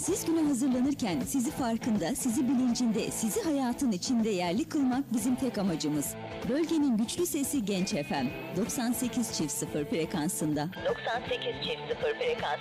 Siz güne hazırlanırken sizi farkında, sizi bilincinde, sizi hayatın içinde yerli kılmak bizim tek amacımız. Bölgenin güçlü sesi Genç FM 98.0 frekansında. 98.0 frekans.